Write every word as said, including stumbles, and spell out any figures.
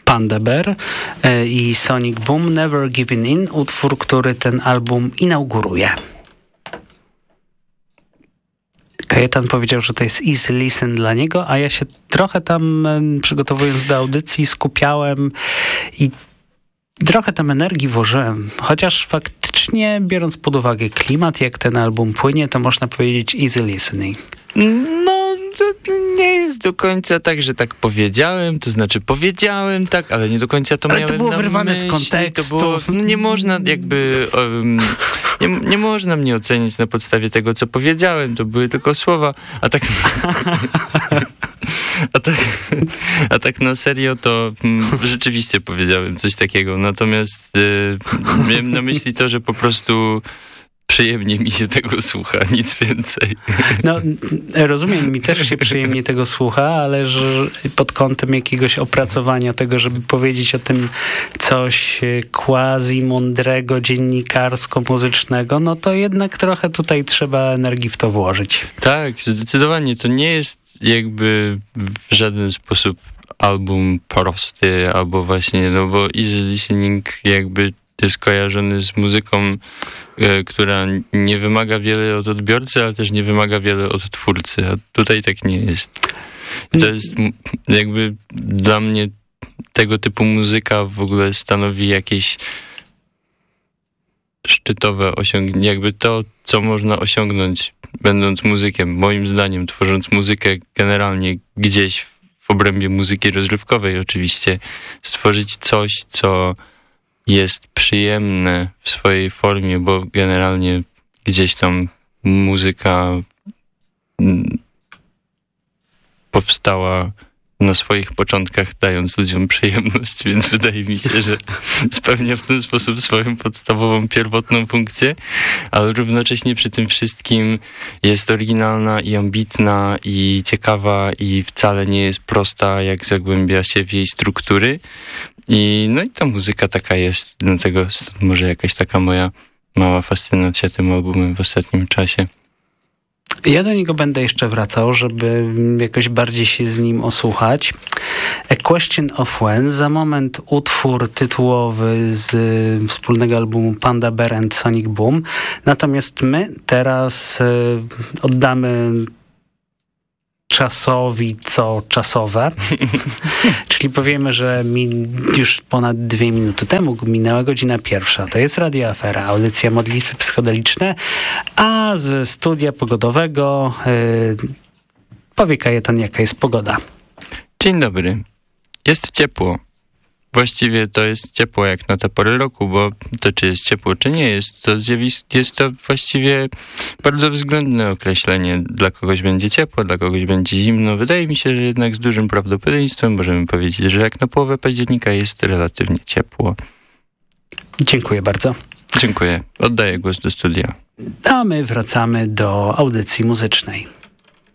Panda Bear i Sonic Boom, Never Giving In, utwór, który ten album inauguruje. Kajetan powiedział, że to jest easy listen dla niego, a ja się trochę tam, przygotowując do audycji, skupiałem i trochę tam energii włożyłem. Chociaż faktycznie, biorąc pod uwagę klimat, jak ten album płynie, to można powiedzieć easy listening. No, to nie jest do końca tak, że tak powiedziałem, to znaczy powiedziałem tak, ale nie do końca to ale miałem to było na wyrwane myśli. z kontekstu. To było, no nie można jakby um, nie, nie można mnie ocenić na podstawie tego, co powiedziałem, to były tylko słowa, a tak a tak, a tak na serio to mm, rzeczywiście powiedziałem coś takiego, natomiast y, miałem na myśli to, że po prostu przyjemnie mi się tego słucha, nic więcej. No, rozumiem, mi też się przyjemnie tego słucha, ale że pod kątem jakiegoś opracowania tego, żeby powiedzieć o tym coś quasi-mądrego, dziennikarsko-muzycznego, no to jednak trochę tutaj trzeba energii w to włożyć. Tak, zdecydowanie. To nie jest jakby w żaden sposób album prosty, albo właśnie, no bo easy listening jakby jest kojarzony z muzyką, e, która nie wymaga wiele od odbiorcy, ale też nie wymaga wiele od twórcy, a tutaj tak nie jest. I to jest jakby dla mnie tego typu muzyka w ogóle stanowi jakieś szczytowe osiągnięcie, jakby to, co można osiągnąć będąc muzykiem, moim zdaniem, tworząc muzykę generalnie gdzieś w obrębie muzyki rozrywkowej oczywiście, stworzyć coś, co jest przyjemne w swojej formie, bo generalnie gdzieś tam muzyka powstała na swoich początkach, dając ludziom przyjemność, więc wydaje mi się, że spełnia w ten sposób swoją podstawową, pierwotną funkcję, ale równocześnie przy tym wszystkim jest oryginalna i ambitna i ciekawa i wcale nie jest prosta, jak zagłębia się w jej struktury. I no i ta muzyka taka jest, dlatego może jakaś taka moja mała fascynacja tym albumem w ostatnim czasie. Ja do niego będę jeszcze wracał, żeby jakoś bardziej się z nim osłuchać. A Question of When, za moment utwór tytułowy z wspólnego albumu Panda Bear and Sonic Boom. Natomiast my teraz y, oddamy czasowi co czasowe, czyli powiemy, że mi już ponad dwie minuty temu minęła godzina pierwsza. To jest Radio Afera, audycja Modlitwy Psychodeliczne, a ze studia pogodowego yy, powie Kajetan, jaka jest pogoda. Dzień dobry. Jest ciepło. Właściwie to jest ciepło jak na tę porę roku, bo to czy jest ciepło, czy nie jest, to zjawisko, jest to właściwie bardzo względne określenie. Dla kogoś będzie ciepło, dla kogoś będzie zimno. Wydaje mi się, że jednak z dużym prawdopodobieństwem możemy powiedzieć, że jak na połowę października jest relatywnie ciepło. Dziękuję bardzo. Dziękuję. Oddaję głos do studia. A my wracamy do audycji muzycznej.